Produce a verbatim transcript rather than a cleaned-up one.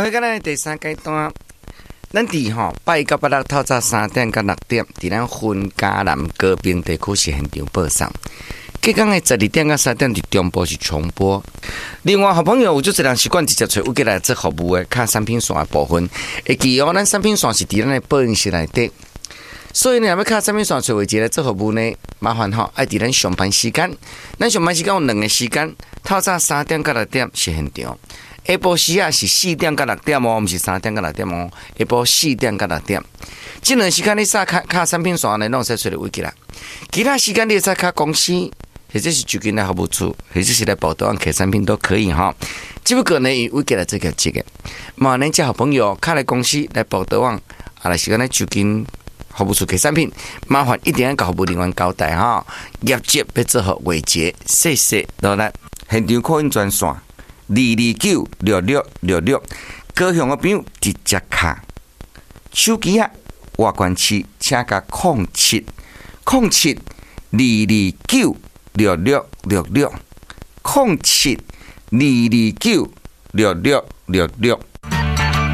好，今日第三阶段，咱伫吼八一到八六透早三点到六点，伫咱云嘉南高屏地区是现场播送。隔天的十二点到三点伫中部是重播。另外，好朋友有做一人习惯直接找有过来做服务的，看产品线的部分。会记哦，咱产品线是伫咱的播音室内底。所以呢，要看产品线找位置来做服务呢，麻烦吼爱伫咱上班时间。咱上班时间有两个时间，透早三点到六点是现场。下晡时啊是四点到六点哦，毋是三点到六点哦。下晡四点到六点，这两时间你煞卡卡产品线呢，拢使找到位置啦。其他时间你使卡公司，或者是就近来服务处，或者是来报道案客产品都可以哈。只不过呢，以位置来做个这个，嘛，恁这好朋友卡来公司来报道案，啊来时间来就近服务处客产品，麻烦一定要甲服务人员交代哈。业绩要做好维持，谢谢。落来现场扣印专线。二二九六六六六，高雄的朋友直接卡手机啊，外关器请甲空七空七二二九六六六六空七二二九六六六六。